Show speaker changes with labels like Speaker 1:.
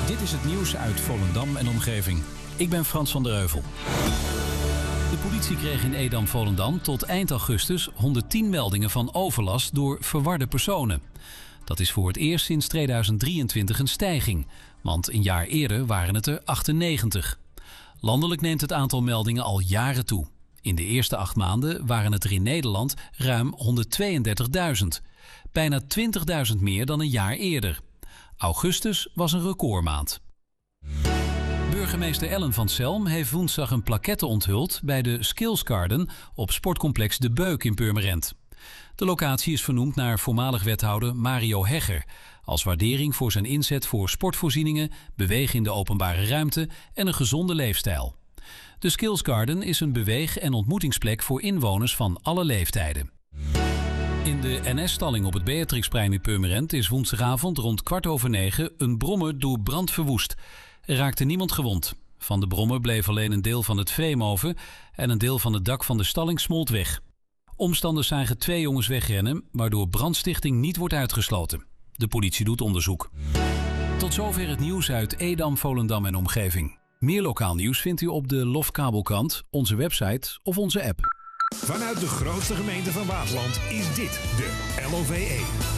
Speaker 1: Dit is het nieuws uit Volendam en omgeving. Ik ben Frans van der Heuvel. De politie kreeg in Edam-Volendam tot eind augustus 110 meldingen van overlast door verwarde personen. Dat is voor het eerst sinds 2023 een stijging, want een jaar eerder waren het er 98. Landelijk neemt het aantal meldingen al jaren toe. In de eerste 8 maanden waren het er in Nederland ruim 132.000. Bijna 20.000 meer dan een jaar eerder. Augustus was een recordmaand. Burgemeester Ellen van Selm heeft woensdag een plaquette onthuld bij de Skills Garden op sportcomplex De Beuk in Purmerend. De locatie is vernoemd naar voormalig wethouder Mario Hegger, als waardering voor zijn inzet voor sportvoorzieningen, bewegen in de openbare ruimte en een gezonde leefstijl. De Skills Garden is een beweeg- en ontmoetingsplek voor inwoners van alle leeftijden. In de NS-stalling op het Beatrixplein in Purmerend is woensdagavond rond 9:15 een brommer door brand verwoest. Er raakte niemand gewond. Van de brommer bleef alleen een deel van het frame over en een deel van het dak van de stalling smolt weg. Omstanders zagen 2 jongens wegrennen, waardoor brandstichting niet wordt uitgesloten. De politie doet onderzoek. Tot zover het nieuws uit Edam, Volendam en omgeving. Meer lokaal nieuws vindt u op de Lofkabelkrant, onze website of onze app.
Speaker 2: Vanuit de grootste gemeente van Waasland is dit de LOVE.